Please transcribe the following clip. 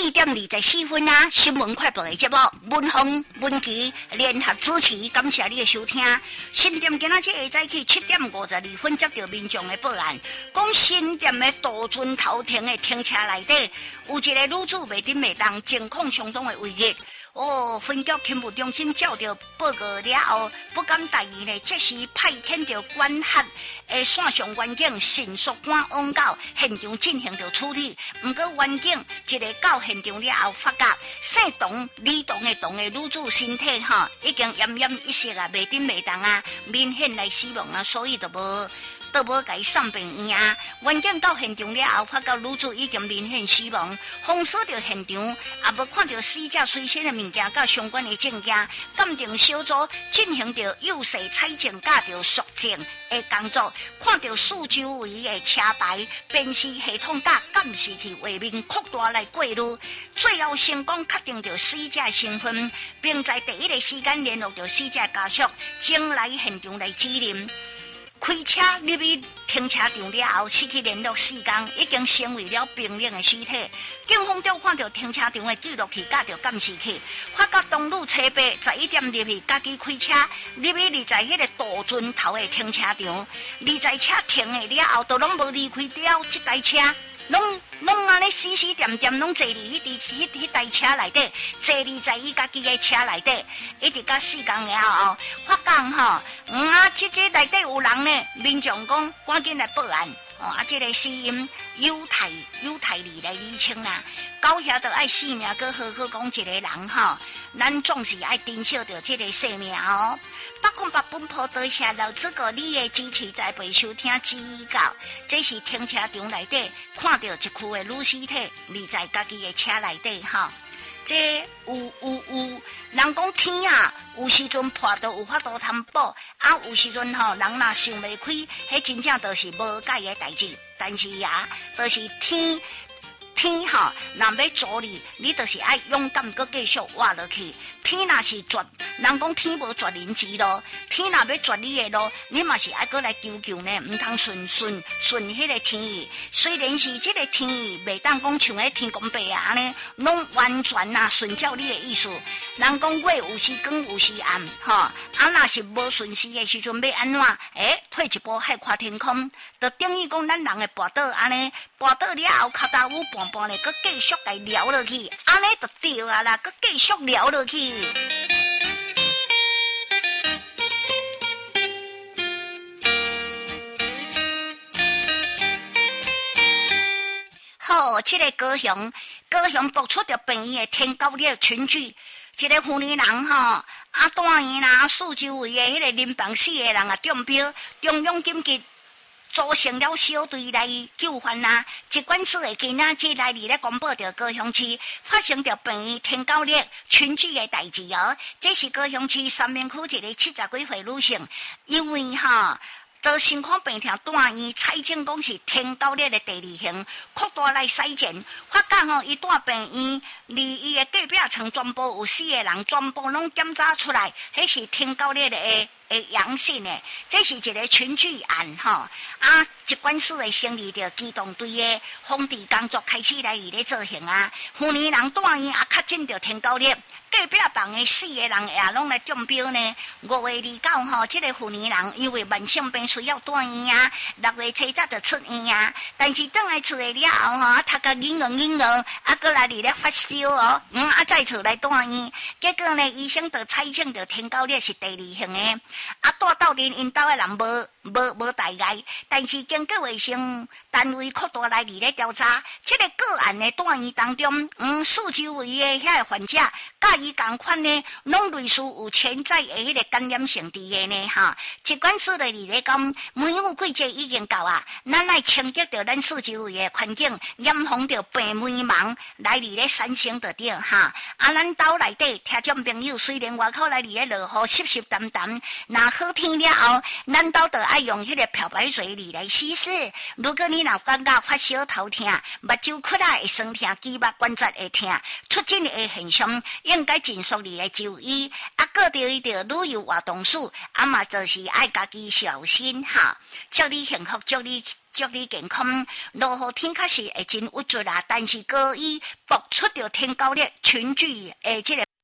4:24啊，新闻快报的节目，文峰、文琪联合主持，感谢你的收听。新店今仔日下早起7:52接到民众的报案，讲新店的杜村头停的停车内底有一个女子袂顶袂当，情况相当的危急。分局勤务中心接到报告了后，不敢大意呢，这时派遣着管辖的线上员警迅速赶往到现场进行着处理。不过员警一个到现场了后，发觉姓董、李董的女子身体已经奄奄一息啊，袂顶袂当啊，明显来死亡啊，所以都无给送病院啊。员警到现场了后，发觉女子已经明显死亡，封锁着现场，也无看到死者随身的物件甲相关的证件。鉴定小组进行着幼细采证甲着索证的工作，看到四周围的车牌、辨识系统甲监视器画面扩大来过滤，最后成功确定着死者身份，并在第一个时间联络着死者家属，前来现场来指认。开车入去停车场了后，失去联络时间，已经成为了冰冷的尸体。警方调看到停车场的记录器甲着监视器，发觉当女车伯11点入去，家己开车入去立在迄个杜村头的停车场，立在车停的了后，都拢无离开了这台车。拢安尼死死掂掂，拢坐伫迄台车内底，坐伫在伊家己的车内底，一直到4天了后，发觉这内底有人呢，民众讲赶紧来报案。这个死因犹太理来厘清啦。到遐就爱性命，搁好好讲一个人咱总是爱珍惜着这个生命808本铺多谢老子个你的支持，在被收听指教。这是停车场内底看到一具的女尸体，立在家己的车内底这有人讲天啊，有时阵破都有法度通报有时阵人若想袂开，迄真正就是无解的代志。但是就是天若要助你就是爱勇敢搁继续活落去。天若是绝，人讲天无绝人之路，天若要绝你的路，你嘛是爱搁来求呢，唔通顺迄个天意。虽然是这个天意，袂当讲像迄天公伯呢，拢完全顺照你的意思。人讲月有时光有时暗，若是无顺时的时阵要安怎？退一步海看天空，就等于讲咱人的跋倒安尼，跋倒了后脚踏有半半的，搁继续来撩落去，安尼就对啊啦，搁继续撩落去。这个高雄爆出着病院的天高烈群聚，一个妇女人大院四周围的迄个林房4个人中标，中央紧急组成了小队来救援疾管署的今仔日来咧公布着高雄市发生着病院天高烈群聚的代志这是高雄市三明区一个70几岁女性，因为到心肝病痛大院采证讲是天高烈的第2型，扩大来筛检，发觉伊大病院离伊的隔壁床全部有4个人，全部拢检查出来，迄是天高烈的阳性的，这是一个群聚案疾管署的成立着机动队的防治工作开始来咧做行妇女人大院也确诊着天高烈。隔壁房的4个人也拢来中标呢。5月29这个妇女人因为慢性病需要住院6月7日就出院但是回来厝里了后他个晕了过来咧发烧再厝来住院，结果呢医生就采证着天高烈是第2型的住到因兜的人无大碍，但是经过卫生单位扩大来咧调查，这个个案的住院当中四周围的遐个患者甲伊同款呢，拢类似有潜在的迄个感染性伫个呢疾管署的咧讲，每户季节已经到咱来清洁着咱四周围的环境，严防着病媒盲来咧产生着着咱兜内底听众朋友，虽然外口来咧落雨湿湿淡淡，若好天了后，咱兜就爱用迄个漂白水来稀释。如果你若感觉发烧头痛、目睭窟会酸痛、肌肉关节会痛，出现的现象，应该尽速来就医。过着伊着旅游活动史，嘛就是爱家己小心祝你幸福，祝你祝你健康。落雨天确实会真有助啦，但是高伊爆出着天高热群聚这个